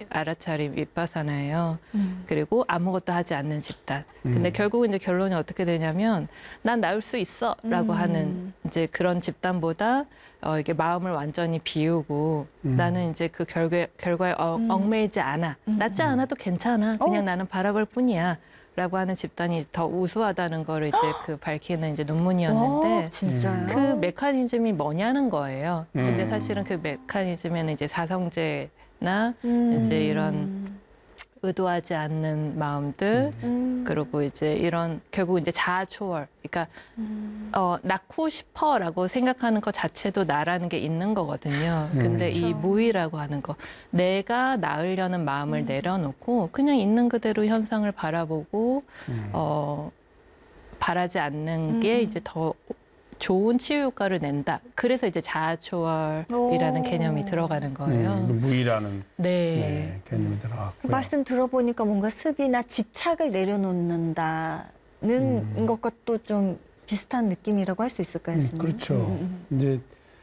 알아차림 윗바사나예요. 그리고 아무것도 하지 않는 집단. 근데 결국은 이제 결론이 어떻게 되냐면 난 나을 수 있어라고 하는 이제 그런 집단보다 이게 마음을 완전히 비우고 나는 이제 그 결과에 얽매이지 않아. 낫지 않아도 괜찮아. 그냥 나는 바라볼 뿐이야. 라고 하는 집단이 더 우수하다는 거를 이제 그 밝히는 이제 논문이었는데 진짜요? 그 메커니즘이 뭐냐는 거예요. 근데 사실은 그 메커니즘에는 이제 사성제나 이제 이런 의도하지 않는 마음들 그리고 이제 이런 결국 이제 자아 초월 그러니까 낳고 싶어라고 생각하는 것 자체도 나라는 게 있는 거거든요. 근데 이 무의라고 하는 거 내가 낳으려는 마음을 내려놓고 그냥 있는 그대로 현상을 바라보고 바라지 않는 게 이제 더 좋은 치유 효과를 낸다. 그래서 이제 자아초월이라는 개념이 들어가는 거예요. 무의라는 네. 개념이 들어갔고요. 말씀 들어보니까 뭔가 습이나 집착을 내려놓는다는 것과 또 좀 비슷한 느낌이라고 할 수 있을까요, 선생님? 그렇죠. 이제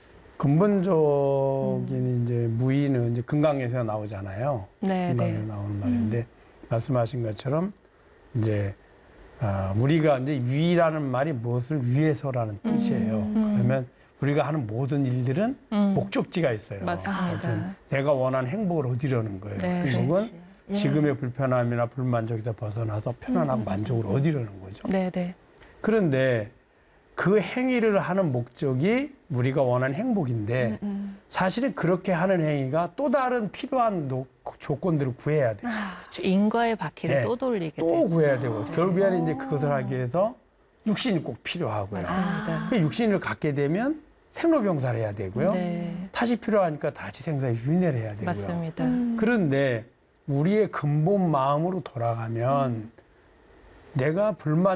근본적인 이제 무의는 이제 금강에서 나오잖아요. 네, 금강에서 네. 나오는 말인데 말씀하신 것처럼 이제 우리가 이제 위라는 말이 무엇을 위해서라는 뜻이에요. 그러면 우리가 하는 모든 일들은 목적지가 있어요. 맞습니다. 내가 원하는 행복을 얻으려는 거예요. 네, 결국은 지금의 불편함이나 불만족에서 벗어나서 편안하고 만족을 얻으려는 거죠. 네, 네. 그런데 그 행위를 하는 목적이 우리가 원하는 행복인데 사실은 그렇게 하는 행위가 또 다른 필요한 조건들을 구해야 돼요. 인과의 바퀴를 또 돌리게 또 되죠. 구해야 되고 결국에는 이제 그것을 하기 위해서 육신이 꼭 필요하고요. 맞습니다. 그 육신을 갖게 되면 생로병사를 해야 되고요. 네. 다시 필요하니까 다시 생사의 윤회를 해야 되고요. 맞습니다. 그런데 우리의 근본 마음으로 돌아가면 내가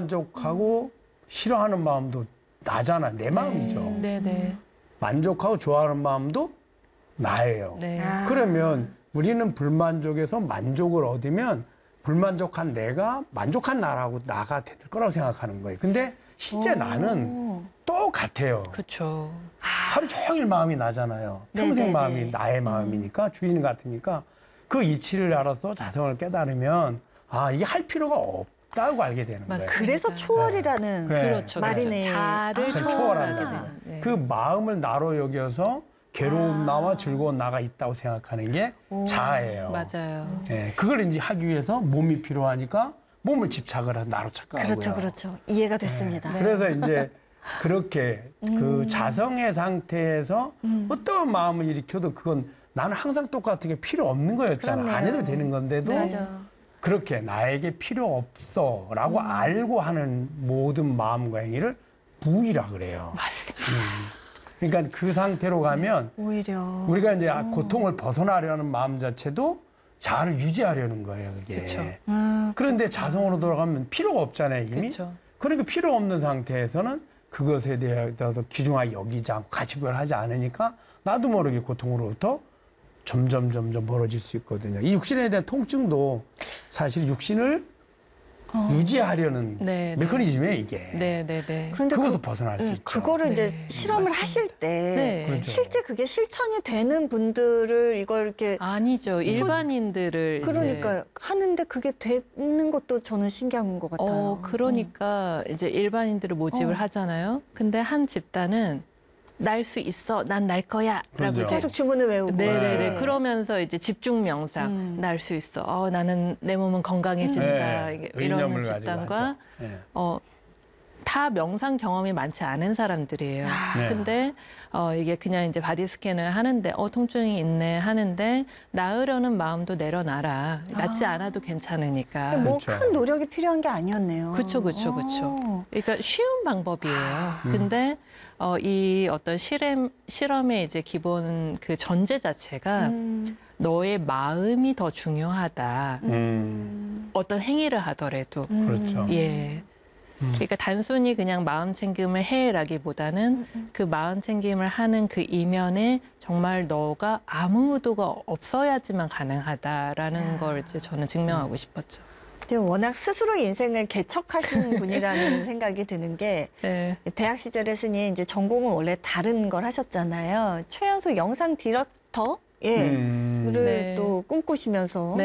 불만족하고 싫어하는 마음도 나잖아. 내 마음이죠. 네, 네. 만족하고 좋아하는 마음도 나예요. 네. 그러면 우리는 불만족에서 만족을 얻으면 불만족한 내가 만족한 나라고 나가 될 거라고 생각하는 거예요. 근데 실제 나는 똑같아요. 그렇죠. 하루 종일 마음이 나잖아요. 평생 네네네. 마음이 나의 마음이니까 주인 같으니까 그 이치를 알아서 자성을 깨달으면 이게 할 필요가 없다고 알게 되는 거예요. 그래서 초월이라는 그렇죠. 말이네. 자를 초월한다. 네. 그 마음을 나로 여겨서 괴로운 나와 즐거운 나가 있다고 생각하는 게 자아예요. 맞아요. 네, 그걸 이제 하기 위해서 몸이 필요하니까 몸을 집착을 해서 나로 착각하고요. 그렇죠, 그렇죠. 이해가 됐습니다. 그래서 이제 그렇게 그 자성의 상태에서 어떤 마음을 일으켜도 그건 나는 항상 똑같은 게 필요 없는 거였잖아. 그렇네요. 안 해도 되는 건데도 맞아. 그렇게 나에게 필요 없어라고 알고 하는 모든 마음과 행위를 무의라 그래요. 맞습니다. 그러니까 그 상태로 가면 오히려 우리가 이제 고통을 벗어나려는 마음 자체도 자아를 유지하려는 거예요. 그게. 그쵸. 그런데 자성으로 돌아가면 필요가 없잖아요. 이미. 그쵸. 그러니까 필요 없는 상태에서는 그것에 대해서 귀중하게 여기지 않고 가치부여를 하지 않으니까 나도 모르게 고통으로부터 점점 멀어질 수 있거든요. 이 육신에 대한 통증도 사실 육신을 유지하려는 네, 메커니즘이에요, 이게. 네, 네, 네. 그런데 그것도 벗어날 수 있죠. 그거를 이제 네, 실험을 하실 때 네. 그렇죠. 실제 그게 실천이 되는 분들을 이걸 이렇게 아니죠. 일반인들을 그러니까 하는데 그게 되는 것도 저는 신기한 것 같아요. 그러니까 이제 일반인들을 모집을 하잖아요. 근데 한 집단은 날 수 있어, 난 날 거야라고 그렇죠. 이제 계속 주문을 외우고. 네네네. 그러면서 이제 집중 명상, 날 수 있어. 나는 내 몸은 건강해진다. 이게 이런 의념을 가지고 집단과 하죠. 네. 다 명상 경험이 많지 않은 사람들이에요. 네. 근데 이게 그냥 이제 바디 스캔을 하는데 통증이 있네 하는데 나으려는 마음도 내려놔라. 낫지 않아도 괜찮으니까. 뭐 그렇죠. 큰 노력이 필요한 게 아니었네요. 그렇죠. 그러니까 쉬운 방법이에요. 근데 이 어떤 실험의 이제 기본 그 전제 자체가 너의 마음이 더 중요하다. 어떤 행위를 하더라도. 그렇죠. 예. 그러니까 단순히 그냥 마음 챙김을 해라기보다는 그 마음 챙김을 하는 그 이면에 정말 너가 아무 의도가 없어야지만 가능하다라는 걸 이제 저는 증명하고 싶었죠. 근데 워낙 스스로 인생을 개척하신 분이라는 생각이 드는 게 네. 대학 시절에 스님 이제 전공은 원래 다른 걸 하셨잖아요. 최연소 영상 디렉터 예, 를 네. 또 꿈꾸시면서